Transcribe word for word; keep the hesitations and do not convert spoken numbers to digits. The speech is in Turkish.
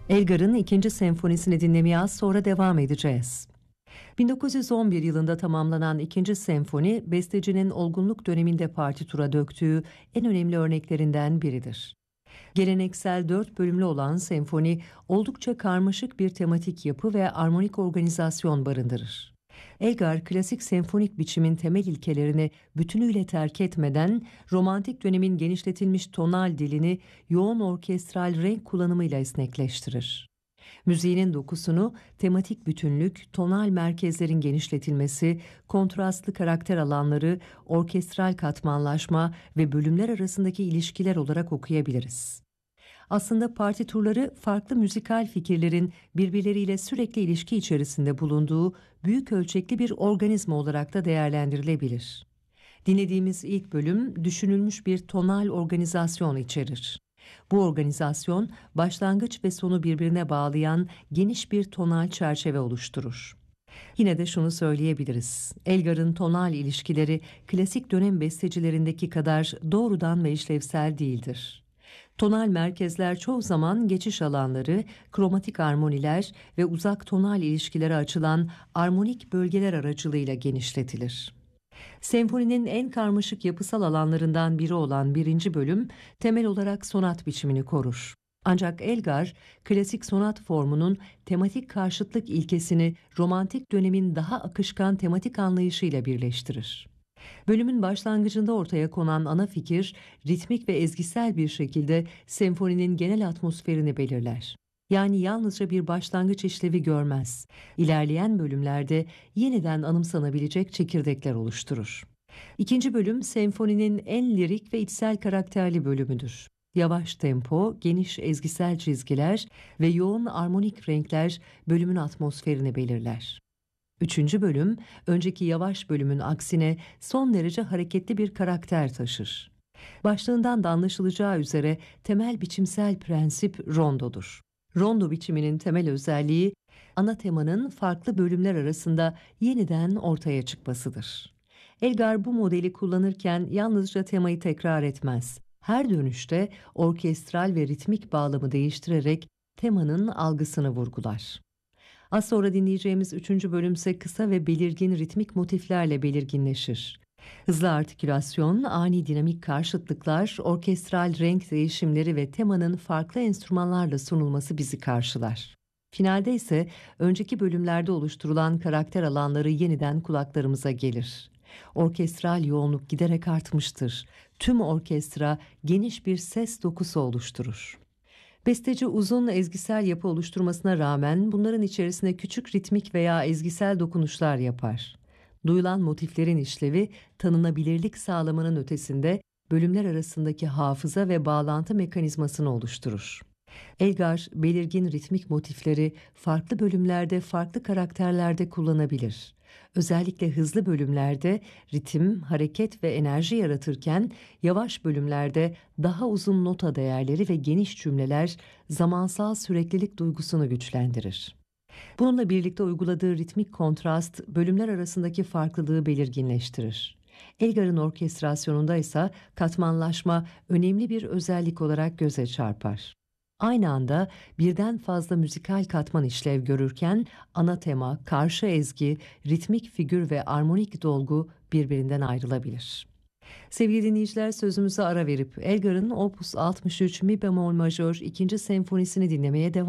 Elgar'ın ikinci senfonisini dinlemeye az sonra devam edeceğiz. bin dokuz yüz on bir yılında tamamlanan ikinci senfoni, bestecinin olgunluk döneminde partitura döktüğü en önemli örneklerinden biridir. Geleneksel dört bölümlü olan senfoni, oldukça karmaşık bir tematik yapı ve armonik organizasyon barındırır. Elgar, klasik senfonik biçimin temel ilkelerini bütünüyle terk etmeden, romantik dönemin genişletilmiş tonal dilini yoğun orkestral renk kullanımıyla esnekleştirir. Müziğinin dokusunu tematik bütünlük, tonal merkezlerin genişletilmesi, kontrastlı karakter alanları, orkestral katmanlaşma ve bölümler arasındaki ilişkiler olarak okuyabiliriz. Aslında partiturları farklı müzikal fikirlerin birbirleriyle sürekli ilişki içerisinde bulunduğu büyük ölçekli bir organizma olarak da değerlendirilebilir. Dinlediğimiz ilk bölüm düşünülmüş bir tonal organizasyon içerir. Bu organizasyon başlangıç ve sonu birbirine bağlayan geniş bir tonal çerçeve oluşturur. Yine de şunu söyleyebiliriz. Elgar'ın tonal ilişkileri klasik dönem bestecilerindeki kadar doğrudan ve işlevsel değildir. Tonal merkezler çoğu zaman geçiş alanları, kromatik armoniler ve uzak tonal ilişkilere açılan armonik bölgeler aracılığıyla genişletilir. Senfoninin en karmaşık yapısal alanlarından biri olan birinci bölüm, temel olarak sonat biçimini korur. Ancak Elgar, klasik sonat formunun tematik karşıtlık ilkesini romantik dönemin daha akışkan tematik anlayışıyla birleştirir. Bölümün başlangıcında ortaya konan ana fikir, ritmik ve ezgisel bir şekilde senfoninin genel atmosferini belirler. Yani yalnızca bir başlangıç işlevi görmez. İlerleyen bölümlerde yeniden anımsanabilecek çekirdekler oluşturur. İkinci bölüm senfoninin en lirik ve içsel karakterli bölümüdür. Yavaş tempo, geniş ezgisel çizgiler ve yoğun armonik renkler bölümün atmosferini belirler. Üçüncü bölüm, önceki yavaş bölümün aksine son derece hareketli bir karakter taşır. Başlığından da anlaşılacağı üzere temel biçimsel prensip rondodur. Rondo biçiminin temel özelliği, ana temanın farklı bölümler arasında yeniden ortaya çıkmasıdır. Elgar bu modeli kullanırken yalnızca temayı tekrar etmez. Her dönüşte orkestral ve ritmik bağlamı değiştirerek temanın algısını vurgular. Az sonra dinleyeceğimiz üçüncü bölümse kısa ve belirgin ritmik motiflerle belirginleşir. Hızlı artikülasyon, ani dinamik karşıtlıklar, orkestral renk değişimleri ve temanın farklı enstrümanlarla sunulması bizi karşılar. Finalde ise önceki bölümlerde oluşturulan karakter alanları yeniden kulaklarımıza gelir. Orkestral yoğunluk giderek artmıştır. Tüm orkestra geniş bir ses dokusu oluşturur. Besteci uzun ezgisel yapı oluşturmasına rağmen bunların içerisine küçük ritmik veya ezgisel dokunuşlar yapar. Duyulan motiflerin işlevi tanınabilirlik sağlamanın ötesinde bölümler arasındaki hafıza ve bağlantı mekanizmasını oluşturur. Elgar, belirgin ritmik motifleri farklı bölümlerde, farklı karakterlerde kullanabilir. Özellikle hızlı bölümlerde ritim, hareket ve enerji yaratırken, yavaş bölümlerde daha uzun nota değerleri ve geniş cümleler zamansal süreklilik duygusunu güçlendirir. Bununla birlikte uyguladığı ritmik kontrast bölümler arasındaki farklılığı belirginleştirir. Elgar'ın orkestrasyonunda ise katmanlaşma önemli bir özellik olarak göze çarpar. Aynı anda birden fazla müzikal katman işlev görürken ana tema, karşı ezgi, ritmik figür ve armonik dolgu birbirinden ayrılabilir. Sevgili dinleyiciler, sözümüze ara verip Elgar'ın Opus altmış üç Mi bemol majör ikinci senfonisini dinlemeye devam